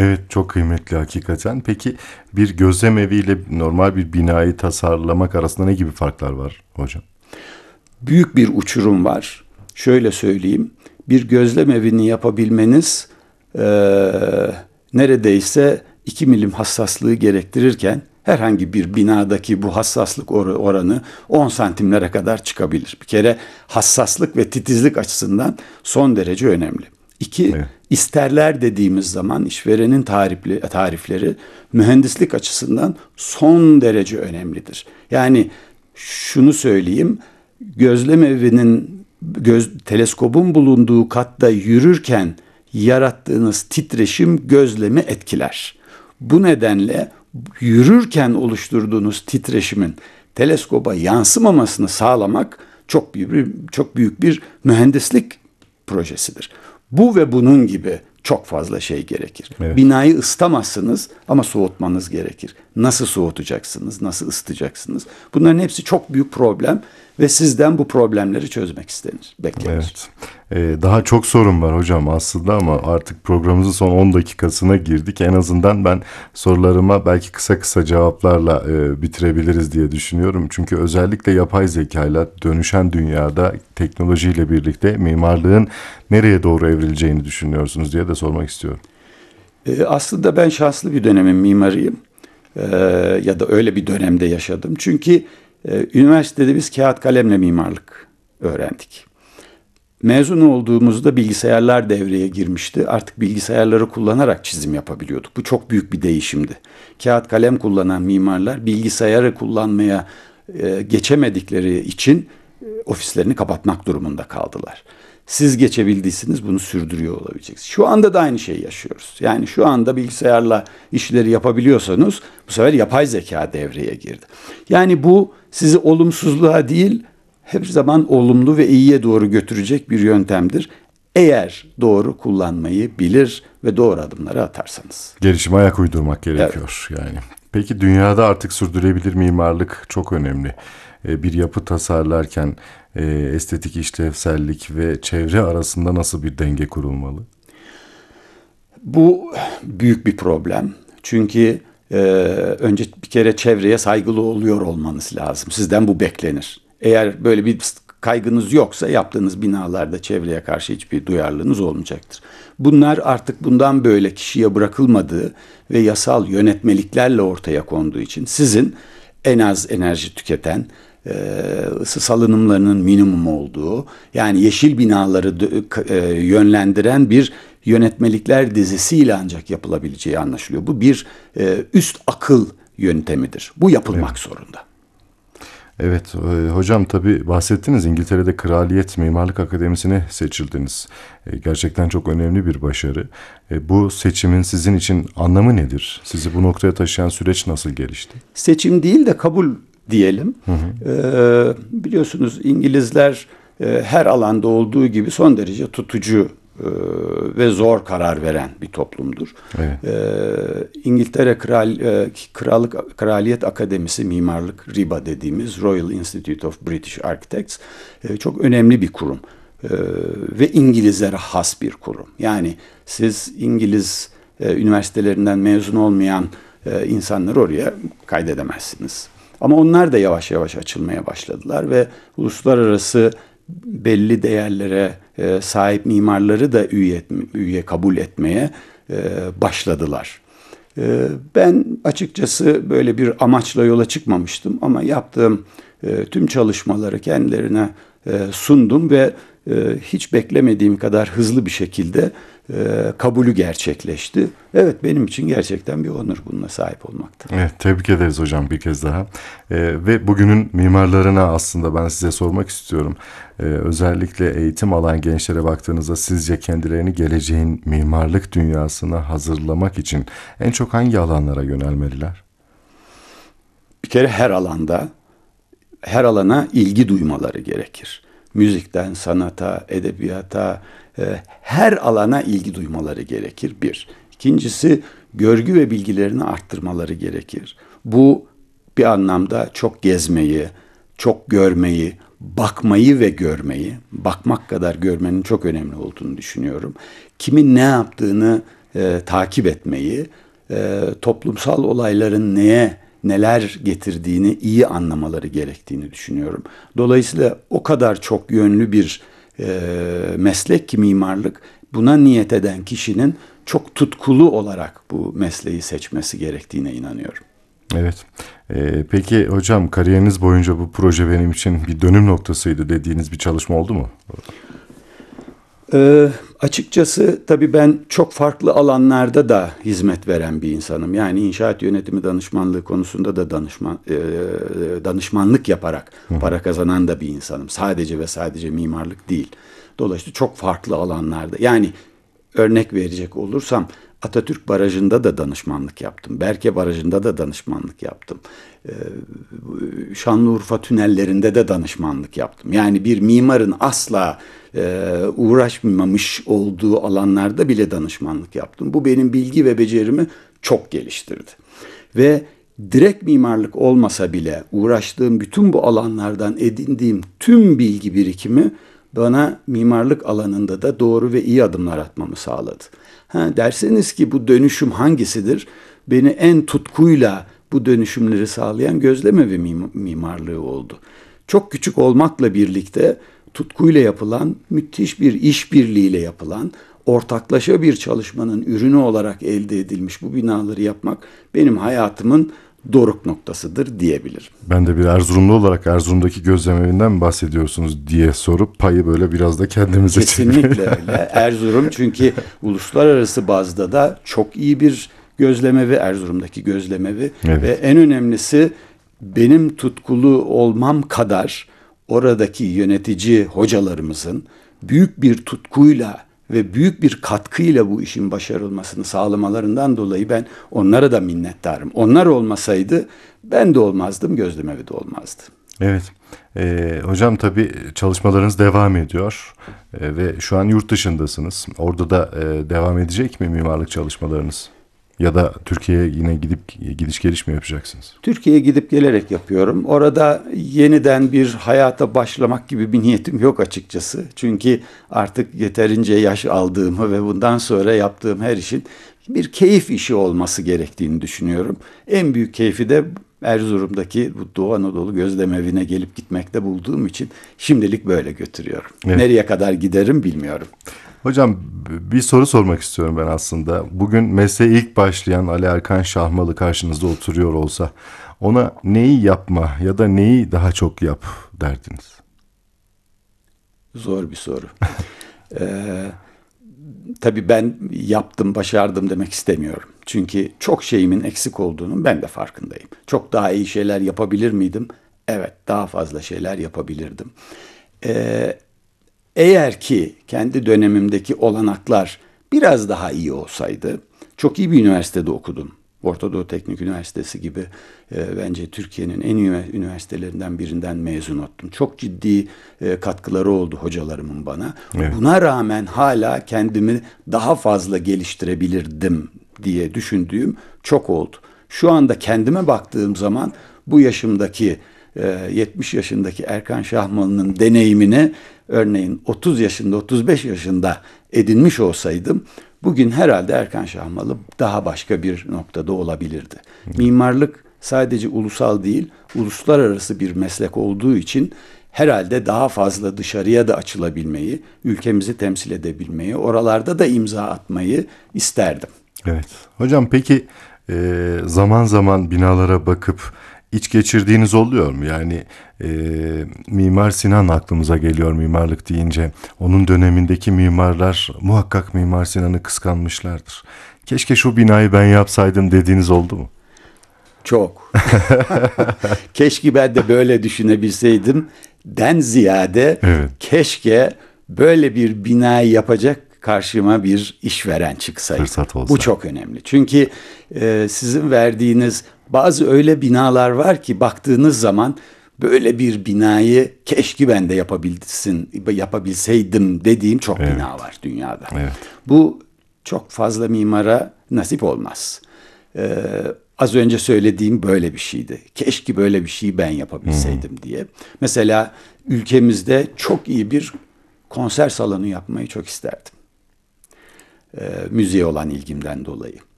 Evet, çok kıymetli hakikaten. Peki bir gözlem eviyle normal bir binayı tasarlamak arasında ne gibi farklar var hocam? Büyük bir uçurum var. Şöyle söyleyeyim, bir gözlem evini yapabilmeniz neredeyse 2 milim hassaslığı gerektirirken herhangi bir binadaki bu hassaslık oranı 10 santimlere kadar çıkabilir. Bir kere hassaslık ve titizlik açısından son derece önemli. İki, Evet. isterler dediğimiz zaman işverenin tarifleri mühendislik açısından son derece önemlidir. Yani şunu söyleyeyim, gözlem evinin teleskobun bulunduğu katta yürürken yarattığınız titreşim gözlemi etkiler. Bu nedenle yürürken oluşturduğunuz titreşimin teleskoba yansımamasını sağlamak çok büyük bir mühendislik projesidir. Bu ve bunun gibi çok fazla şey gerekir. Evet. Binayı ısıtamazsınız ama soğutmanız gerekir. Nasıl soğutacaksınız, nasıl ısıtacaksınız? Bunların hepsi çok büyük problem ve sizden bu problemleri çözmek beklenir. Evet. Daha çok sorun var hocam aslında ama artık programımızın son 10 dakikasına girdik. En azından ben sorularıma belki kısa kısa cevaplarla bitirebiliriz diye düşünüyorum. Çünkü özellikle yapay zekayla dönüşen dünyada teknolojiyle birlikte mimarlığın nereye doğru evrileceğini düşünüyorsunuz diye de sormak istiyorum. Aslında ben şanslı bir dönemin mimarıyım. Ya da öyle bir dönemde yaşadım. Çünkü üniversitede biz kağıt kalemle mimarlık öğrendik. Mezun olduğumuzda bilgisayarlar devreye girmişti. Artık bilgisayarları kullanarak çizim yapabiliyorduk. Bu çok büyük bir değişimdi. Kağıt kalem kullanan mimarlar bilgisayarı kullanmaya geçemedikleri için ofislerini kapatmak durumunda kaldılar. Siz geçebildiyseniz bunu sürdürüyor olabileceksiniz. Şu anda da aynı şeyi yaşıyoruz. Yani şu anda bilgisayarla işleri yapabiliyorsanız bu sefer yapay zeka devreye girdi. Yani bu sizi olumsuzluğa değil, her zaman olumlu ve iyiye doğru götürecek bir yöntemdir. Eğer doğru kullanmayı bilir ve doğru adımları atarsanız. Gelişime ayak uydurmak Evet. gerekiyor yani. Peki dünyada artık sürdürülebilir mimarlık çok önemli. Bir yapı tasarlarken estetik işlevsellik ve çevre arasında nasıl bir denge kurulmalı? Bu büyük bir problem. Çünkü önce bir kere çevreye saygılı oluyor olmanız lazım. Sizden bu beklenir. Eğer böyle bir kaygınız yoksa yaptığınız binalarda çevreye karşı hiçbir duyarlılığınız olmayacaktır. Bunlar artık bundan böyle kişiye bırakılmadığı ve yasal yönetmeliklerle ortaya konduğu için sizin en az enerji tüketen, ısı salınımlarının minimum olduğu, yani yeşil binaları yönlendiren bir yönetmelikler dizisiyle ancak yapılabileceği anlaşılıyor. Bu bir üst akıl yöntemidir. Bu yapılmak zorunda. Evet hocam, tabii bahsettiniz, İngiltere'de Kraliyet Mimarlık Akademisi'ne seçildiniz. Gerçekten çok önemli bir başarı. Bu seçimin sizin için anlamı nedir? Sizi bu noktaya taşıyan süreç nasıl gelişti? Seçim değil de kabul diyelim. Biliyorsunuz İngilizler her alanda olduğu gibi son derece tutucu ve zor karar veren bir toplumdur. Evet. İngiltere Kraliyet Akademisi Mimarlık, RIBA dediğimiz Royal Institute of British Architects çok önemli bir kurum. Ve İngilizlere has bir kurum. Yani siz İngiliz üniversitelerinden mezun olmayan insanları oraya kaydedemezsiniz. Ama onlar da yavaş yavaş açılmaya başladılar ve uluslararası belli değerlere sahip mimarları da üye kabul etmeye başladılar. Ben açıkçası böyle bir amaçla yola çıkmamıştım ama yaptığım tüm çalışmaları kendilerine sundum ve hiç beklemediğim kadar hızlı bir şekilde kabulü gerçekleşti. Evet, benim için gerçekten bir onur bununla sahip olmaktır. Evet, tebrik ederiz hocam bir kez daha. Ve bugünün mimarlarına aslında ben size sormak istiyorum. Özellikle eğitim alan gençlere baktığınızda sizce kendilerini geleceğin mimarlık dünyasına hazırlamak için en çok hangi alanlara yönelmeliler? Bir kere her alana ilgi duymaları gerekir. Müzikten sanata, edebiyata, her alana ilgi duymaları gerekir. Bir. İkincisi, görgü ve bilgilerini arttırmaları gerekir. Bu bir anlamda çok gezmeyi, çok görmeyi, bakmayı ve görmeyi, bakmak kadar görmenin çok önemli olduğunu düşünüyorum. Kimin ne yaptığını takip etmeyi, toplumsal olayların neler getirdiğini iyi anlamaları gerektiğini düşünüyorum. Dolayısıyla o kadar çok yönlü bir meslek ki mimarlık, buna niyet eden kişinin çok tutkulu olarak bu mesleği seçmesi gerektiğine inanıyorum. Evet. Peki hocam, kariyeriniz boyunca bu proje benim için bir dönüm noktasıydı dediğiniz bir çalışma oldu mu? Açıkçası tabii ben çok farklı alanlarda da hizmet veren bir insanım. Yani inşaat yönetimi danışmanlığı konusunda da danışmanlık yaparak para kazanan da bir insanım. Sadece ve sadece mimarlık değil. Dolayısıyla çok farklı alanlarda. Yani örnek verecek olursam Atatürk Barajı'nda da danışmanlık yaptım. Berke Barajı'nda da danışmanlık yaptım. Şanlıurfa tünellerinde de danışmanlık yaptım. Yani bir mimarın asla uğraşmamış olduğu alanlarda bile danışmanlık yaptım. Bu benim bilgi ve becerimi çok geliştirdi. Ve direkt mimarlık olmasa bile uğraştığım bütün bu alanlardan edindiğim tüm bilgi birikimi bana mimarlık alanında da doğru ve iyi adımlar atmamı sağladı. Derseniz ki bu dönüşüm hangisidir? Beni en tutkuyla bu dönüşümleri sağlayan gözlemevi mimarlığı oldu. Çok küçük olmakla birlikte tutkuyla yapılan, müthiş bir işbirliğiyle yapılan, ortaklaşa bir çalışmanın ürünü olarak elde edilmiş bu binaları yapmak benim hayatımın doruk noktasıdır diyebilirim. Ben de bir Erzurumlu olarak Erzurum'daki gözlemevinden mi bahsediyorsunuz diye sorup payı böyle biraz da kendimize Kesinlikle öyle. Erzurum çünkü uluslararası bazda da çok iyi bir gözlemevi, Erzurum'daki gözlemevi. Evet. Ve en önemlisi benim tutkulu olmam kadar oradaki yönetici hocalarımızın büyük bir tutkuyla ve büyük bir katkıyla bu işin başarılmasını sağlamalarından dolayı ben onlara da minnettarım. Onlar olmasaydı ben de olmazdım, gözlemevi de olmazdı. Evet. Hocam tabii çalışmalarınız devam ediyor ve şu an yurt dışındasınız. Orada da devam edecek mi mimarlık çalışmalarınız? Ya da Türkiye'ye yine gidiş geliş mi yapacaksınız? Türkiye'ye gidip gelerek yapıyorum. Orada yeniden bir hayata başlamak gibi bir niyetim yok açıkçası. Çünkü artık yeterince yaş aldığımı ve bundan sonra yaptığım her işin bir keyif işi olması gerektiğini düşünüyorum. En büyük keyfi de Erzurum'daki bu Doğu Anadolu Gözlemevi'ne gelip gitmekte bulduğum için şimdilik böyle götürüyorum. Evet. Nereye kadar giderim bilmiyorum. Hocam bir soru sormak istiyorum ben aslında. Bugün mesleğe ilk başlayan Ali Erkan Şahmalı karşınızda oturuyor olsa ona neyi yapma ya da neyi daha çok yap derdiniz? Zor bir soru. Tabii ben yaptım, başardım demek istemiyorum. Çünkü çok şeyimin eksik olduğunun ben de farkındayım. Çok daha iyi şeyler yapabilir miydim? Evet, daha fazla şeyler yapabilirdim. Eğer ki kendi dönemimdeki olanaklar biraz daha iyi olsaydı, çok iyi bir üniversitede okudum. Orta Doğu Teknik Üniversitesi gibi bence Türkiye'nin en iyi üniversitelerinden birinden mezun oldum. Çok ciddi katkıları oldu hocalarımın bana. Evet. Buna rağmen hala kendimi daha fazla geliştirebilirdim diye düşündüğüm çok oldu. Şu anda kendime baktığım zaman bu yaşımdaki 70 yaşındaki Erkan Şahmalı'nın deneyimini örneğin 30 yaşında 35 yaşında edinmiş olsaydım bugün herhalde Erkan Şahmalı daha başka bir noktada olabilirdi. Mimarlık sadece ulusal değil, uluslararası bir meslek olduğu için herhalde daha fazla dışarıya da açılabilmeyi, ülkemizi temsil edebilmeyi, oralarda da imza atmayı isterdim. Evet. Hocam peki zaman zaman binalara bakıp iç geçirdiğiniz oluyor mu? Yani Mimar Sinan aklımıza geliyor mimarlık deyince. Onun dönemindeki mimarlar muhakkak Mimar Sinan'ı kıskanmışlardır. Keşke şu binayı ben yapsaydım dediğiniz oldu mu? Çok. Keşke ben de böyle düşünebilseydim. Den ziyade Evet. keşke böyle bir binayı yapacak karşıma bir işveren çıksaydı. Fırsat olsa. Bu çok önemli. Çünkü sizin verdiğiniz bazı öyle binalar var ki baktığınız zaman böyle bir binayı keşke ben de yapabilseydim dediğim çok Evet. bina var dünyada. Evet. Bu çok fazla mimara nasip olmaz. Az önce söylediğim böyle bir şeydi. Keşke böyle bir şeyi ben yapabilseydim diye. Mesela ülkemizde çok iyi bir konser salonu yapmayı çok isterdim. Müziğe olan ilgimden dolayı.